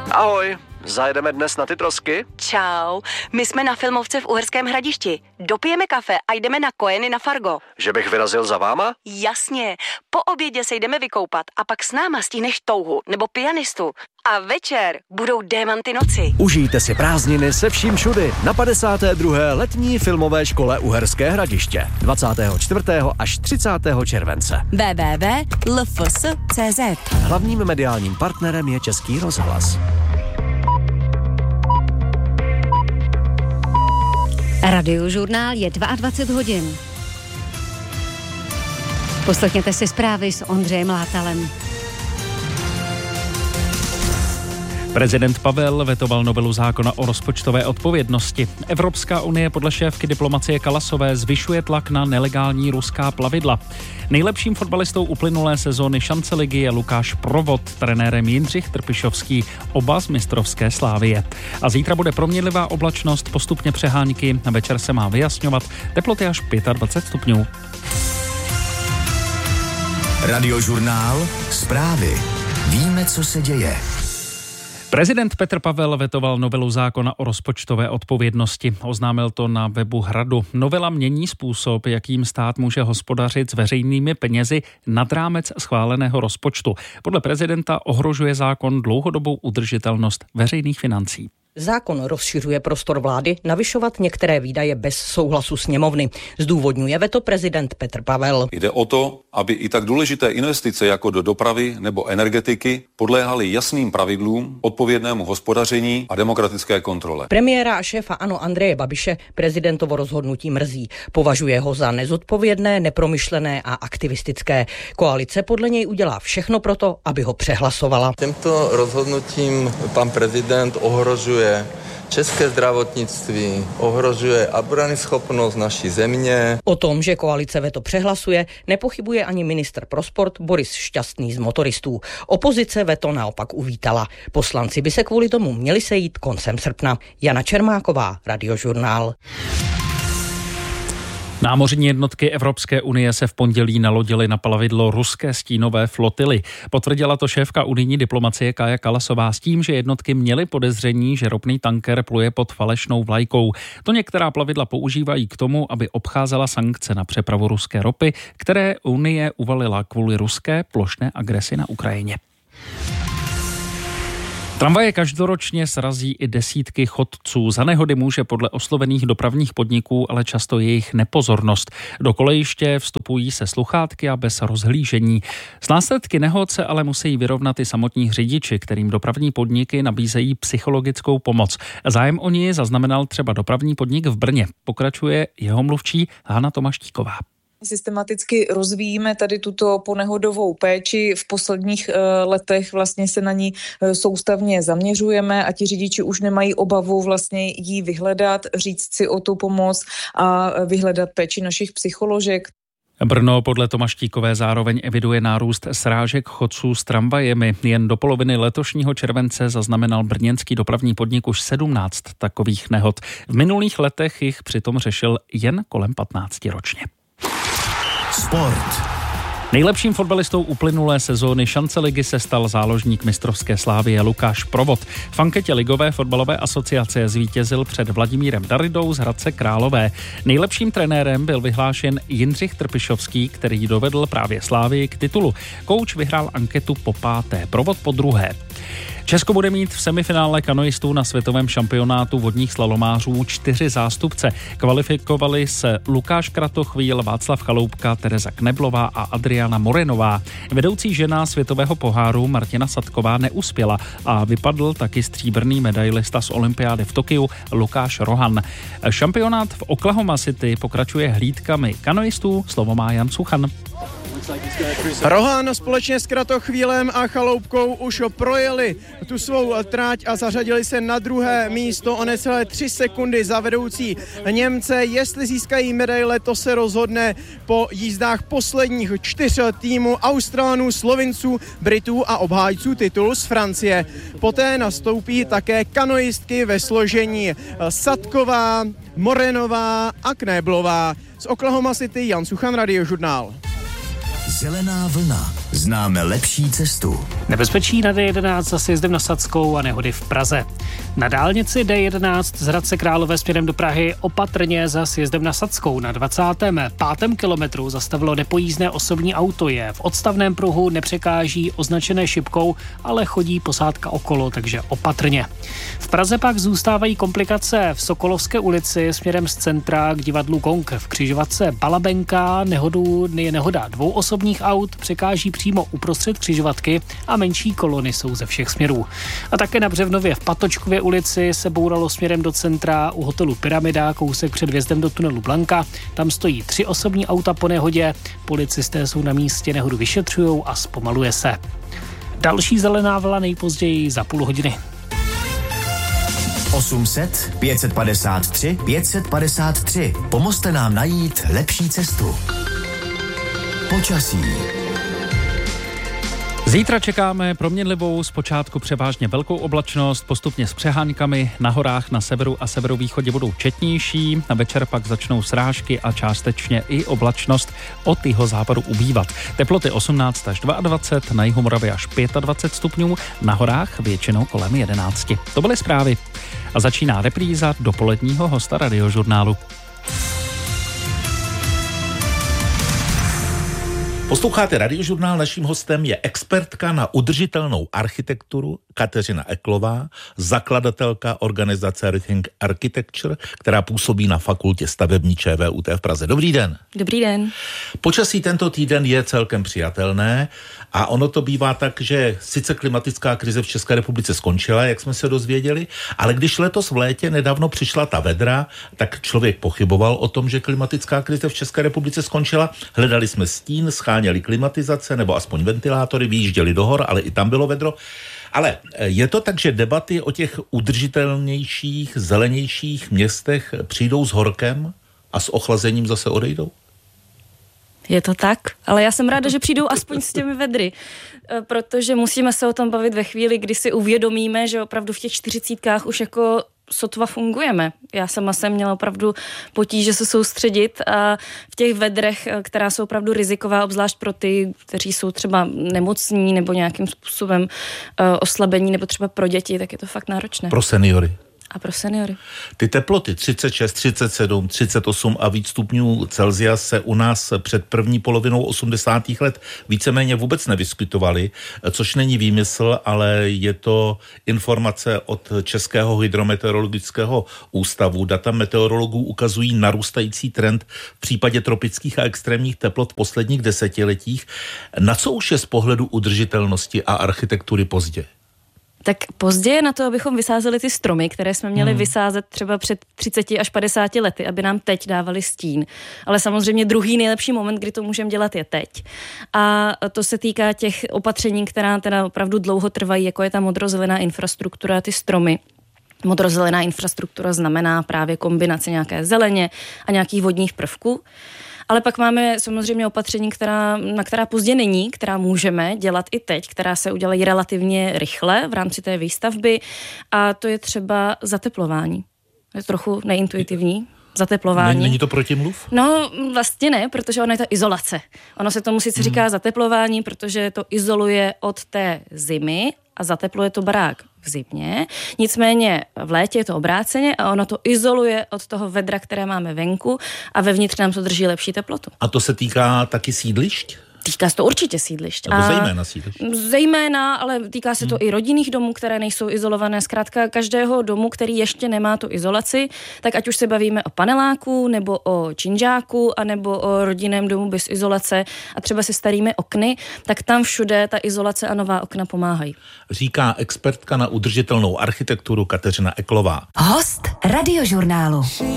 Ahoj, zajedeme dnes na ty trosky? Čau, my jsme na filmovce v Uherském Hradišti. Dopijeme kafe a jdeme na Kojeny na Fargo. Že bych vyrazil za váma? Jasně, po obědě se jdeme vykoupat a pak s náma stihneš touhu nebo pianistu. A večer budou Démanty noci. Užijte si prázdniny se vším všudy na 52. letní filmové škole Uherské Hradiště 24. až 30. července. www.lfs.cz. Hlavním mediálním partnerem je Český rozhlas. Radiožurnál je 22 hodin. Poslechněte si zprávy s Ondřejem Látalem. Prezident Pavel vetoval novelu zákona o rozpočtové odpovědnosti. Evropská unie podle šéfky diplomacie Kalasové zvyšuje tlak na nelegální ruská plavidla. Nejlepším fotbalistou uplynulé sezóny Šanceligy je Lukáš Provod, trenérem Jindřich Trpišovský, oba z mistrovské Slávie. A zítra bude proměnlivá oblačnost, postupně přehánky, na večer se má vyjasňovat, teploty až 25 stupňů. Radiožurnál, zprávy. Víme, co se děje. Prezident Petr Pavel vetoval novelu zákona o rozpočtové odpovědnosti. Oznámil to na webu Hradu. Novela mění způsob, jakým stát může hospodařit s veřejnými penězi nad rámec schváleného rozpočtu. Podle prezidenta ohrožuje zákon dlouhodobou udržitelnost veřejných financí. Zákon rozšiřuje prostor vlády navyšovat některé výdaje bez souhlasu sněmovny. Zdůvodňuje veto prezident Petr Pavel. Jde o to, aby i tak důležité investice jako do dopravy nebo energetiky podléhaly jasným pravidlům, odpovědnému hospodaření a demokratické kontrole. Premiéra a šéfa ANO Andreje Babiše prezidentovo rozhodnutí mrzí. Považuje ho za nezodpovědné, nepromyšlené a aktivistické. Koalice podle něj udělá všechno proto, aby ho přehlasovala. Tímto rozhodnutím pan prezident ohrožuje české zdravotnictví, ohrožuje obranyschopnost naší země. O tom, že koalice veto přehlasuje, nepochybuje ani ministr pro sport Boris Šťastný z Motoristů. Opozice veto naopak uvítala. Poslanci by se kvůli tomu měli sejít koncem srpna. Jana Čermáková, Radiožurnál. Námořní jednotky Evropské unie se v pondělí nalodily na plavidlo ruské stínové flotily. Potvrdila to šéfka unijní diplomacie Kaja Kallasová s tím, že jednotky měly podezření, že ropný tanker pluje pod falešnou vlajkou. To některá plavidla používají k tomu, aby obcházela sankce na přepravu ruské ropy, které Unie uvalila kvůli ruské plošné agresi na Ukrajině. Tramvaje každoročně srazí i desítky chodců. Za nehody může podle oslovených dopravních podniků ale často jejich nepozornost. Do kolejiště vstupují se sluchátky a bez rozhlížení. S následky nehod se ale musí vyrovnat i samotní řidiči, kterým dopravní podniky nabízejí psychologickou pomoc. Zájem o ní zaznamenal třeba dopravní podnik v Brně. Pokračuje jeho mluvčí Hana Tomaštíková. Systematicky rozvíjíme tady tuto ponehodovou péči. V posledních letech vlastně se na ní soustavně zaměřujeme a ti řidiči už nemají obavu vlastně jí vyhledat, říct si o tu pomoc a vyhledat péči našich psycholožek. Brno podle Tomaštíkové zároveň eviduje nárůst srážek chodců s tramvajemi. Jen do poloviny letošního července zaznamenal brněnský dopravní podnik už 17 takových nehod. V minulých letech jich přitom řešil jen kolem 15 ročně. Sport. Nejlepším fotbalistou uplynulé sezóny Šanceligy se stal záložník mistrovské Slávie Lukáš Provod. V anketě Ligové fotbalové asociace zvítězil před Vladimírem Daridou z Hradce Králové. Nejlepším trenérem byl vyhlášen Jindřich Trpišovský, který dovedl právě Slávii k titulu. Kouč vyhrál anketu po 5., Provod po 2. Česko bude mít v semifinále kanoistů na světovém šampionátu vodních slalomářů 4 zástupce. Kvalifikovali se Lukáš Kratochvíl, Václav Chaloupka, Tereza Kneblová a Adriana Morenová. Vedoucí žena světového poháru Martina Sadková neuspěla a vypadl taky stříbrný medailista z olympiády v Tokiu Lukáš Rohan. Šampionát v Oklahoma City pokračuje hlídkami kanoistů, slovo má Jan Suchan. Rohan společně s Kratochvílem a Chaloupkou už projeli tu svou tráť a zařadili se na 2. místo o necelé 3 sekundy za vedoucí Němce. Jestli získají medaile, to se rozhodne po jízdách posledních 4 týmů Australanů, Slovinců, Britů a obhájců titulu z Francie. Poté nastoupí také kanoistky ve složení Sadková, Morenová a Knéblová. Z Oklahoma City Jan Suchan, Radiožurnál. Zelená vlna. Známe lepší cestu. Nebezpečí na D11 za sjezdem na Sadskou a nehody v Praze. Na dálnici D11 z Hradce Králové směrem do Prahy opatrně za sjezdem na Sadskou. Na 25. kilometru zastavilo nepojízdné osobní auto. Je v odstavném pruhu, nepřekáží označené šipkou, ale chodí posádka okolo, takže opatrně. V Praze pak zůstávají komplikace v Sokolovské ulici směrem z centra k divadlu Gong. V křižovatce Balabenka je nehoda 2 osobních aut, překáží přímo uprostřed křižovatky a menší kolony jsou ze všech směrů. A také na Břevnově v Patočkově ulici se bouralo směrem do centra u hotelu Pyramida, kousek před vjezdem do tunelu Blanka. Tam stojí 3 osobní auta po nehodě. Policisté jsou na místě, nehodu vyšetřují a zpomaluje se. Další zelená vlna nejpozději za půl hodiny. 800 553 553. Pomozte nám najít lepší cestu. Počasí. Zítra čekáme proměnlivou, zpočátku převážně velkou oblačnost, postupně s přehánkami, na horách na severu a severovýchodě budou četnější, na večer pak začnou srážky a částečně i oblačnost od jihozápadu ubývat. Teploty 18 až 22, na jihu Moravy až 25 stupňů, na horách většinou kolem 11. To byly zprávy. A začíná repríza dopoledního hosta Radiožurnálu. Posloucháte Radiožurnál, naším hostem je expertka na udržitelnou architekturu Kateřina Eklová, zakladatelka organizace Rethink Architecture, která působí na fakultě stavební ČVUT v Praze. Dobrý den. Dobrý den. Počasí tento týden je celkem přijatelné a ono to bývá tak, že sice klimatická krize v České republice skončila, jak jsme se dozvěděli, ale když letos v létě nedávno přišla ta vedra, tak člověk pochyboval o tom, že klimatická krize v České republice skončila. Hledali jsme stín, scháněli klimatizace nebo aspoň ventilátory, vyjížděli do hor, ale i tam bylo vedro. Ale je to tak, že debaty o těch udržitelnějších, zelenějších městech přijdou s horkem a s ochlazením zase odejdou? Je to tak, ale já jsem ráda, že přijdou aspoň s těmi vedry, protože musíme se o tom bavit ve chvíli, kdy si uvědomíme, že opravdu v těch 40kách už jako sotva fungujeme. Já sama jsem měla opravdu potíže se soustředit a v těch vedrech, která jsou opravdu riziková, obzvlášť pro ty, kteří jsou třeba nemocní nebo nějakým způsobem oslabení, nebo třeba pro děti, tak je to fakt náročné. Pro seniory. A pro seniory. Ty teploty 36, 37, 38 a víc stupňů Celsia se u nás před první polovinou 80. let víceméně vůbec nevyskytovaly, což není výmysl, ale je to informace od Českého hydrometeorologického ústavu. Data meteorologů ukazují narůstající trend v případě tropických a extrémních teplot v posledních desetiletích. Na co už je z pohledu udržitelnosti a architektury pozdě? Tak pozdě je na to, abychom vysázeli ty stromy, které jsme měli vysázet třeba před 30 až 50 lety, aby nám teď dávali stín. Ale samozřejmě druhý nejlepší moment, kdy to můžeme dělat, je teď. A to se týká těch opatření, která teda opravdu dlouho trvají, jako je ta modrozelená infrastruktura, ty stromy. Modrozelená infrastruktura znamená právě kombinaci nějaké zeleně a nějakých vodních prvků. Ale pak máme samozřejmě opatření, na která pozdě není, která můžeme dělat i teď, která se udělají relativně rychle v rámci té výstavby, a to je třeba zateplování. Je trochu neintuitivní. Zateplování. Není to protimluv? No, vlastně ne, protože ono je to izolace. Ono se tomu sice říká zateplování, protože to izoluje od té zimy a zatepluje to barák v zimě. Nicméně v létě je to obráceně a ono to izoluje od toho vedra, které máme venku, a vevnitř nám to drží lepší teplotu. A to se týká taky sídlišť? Týká se to určitě sídlišť. Nebo zejména sídlišť? Zejména, ale týká se to i rodinných domů, které nejsou izolované. Zkrátka každého domu, který ještě nemá tu izolaci, tak ať už se bavíme o paneláku, nebo o činžáku, anebo o rodinném domu bez izolace a třeba se starými okny, tak tam všude ta izolace a nová okna pomáhají. Říká expertka na udržitelnou architekturu Kateřina Eklová. Host Radiožurnálu.